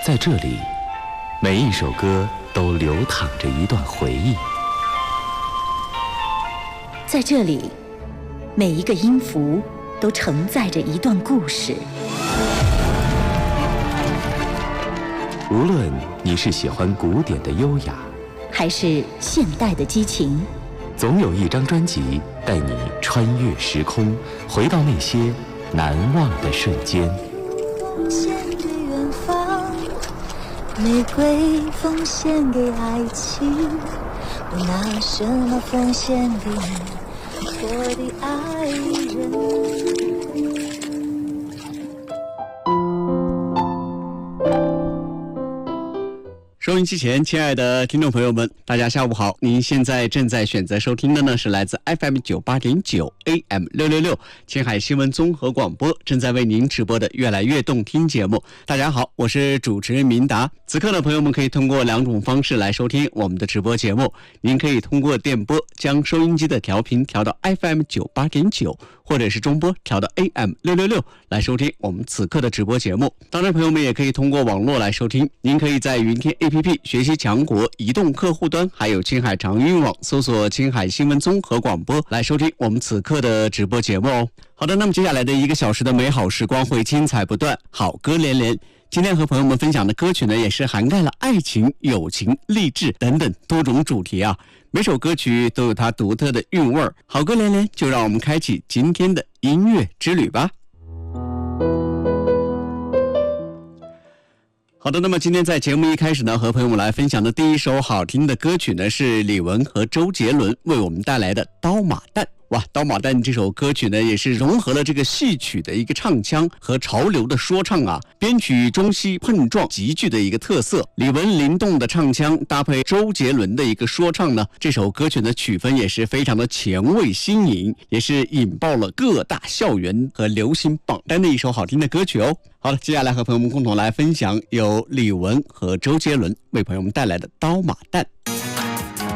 在这里，每一首歌都流淌着一段回忆。 在这里，每一个音符都承载着一段故事。 无论你是喜欢古典的优雅， 还是现代的激情， 总有一张专辑带你穿越时空，回到那些难忘的瞬间。 奉献给远方，玫瑰奉献给爱情，我拿什么奉献给你，我的爱人。 收音机前，亲爱的听众朋友们，大家下午好！您现在正在选择收听的呢，是来自 FM98.9 AM666 青海新闻综合广播正在为您直播的越来越动听节目。大家好，我是主持人明达。此刻呢，朋友们可以通过两种方式来收听我们的直播节目。您可以通过电波将收音机的调频调到 FM98.9，或者是中波调到 AM666来收听我们此刻的直播节目。当然，朋友们也可以通过网络来收听。您可以在云听 APP 学习强国移动客户端，还有青海长运网搜索青海新闻综合广播来收听我们此刻的直播节目哦。好的，那么接下来的1个小时的美好时光会精彩不断，好歌连连。今天和朋友们分享的歌曲呢，也是涵盖了爱情、友情、励志等等多种主题啊。每首歌曲都有它独特的韵味儿，好歌连连，就让我们开启今天的音乐之旅吧。好的，那么今天在节目一开始呢，和朋友们来分享的第一首好听的歌曲呢，是李玟和周杰伦为我们带来的《刀马旦》。哇，刀马旦这首歌曲呢，也是融合了这个戏曲的一个唱腔和潮流的说唱啊，编曲中西碰撞极具的一个特色。李玟灵动的唱腔搭配周杰伦的一个说唱呢，这首歌曲的曲风也是非常的前卫新颖，也是引爆了各大校园和流行榜单的一首好听的歌曲哦。好了，接下来和朋友们共同来分享由李玟和周杰伦为朋友们带来的《刀马旦》。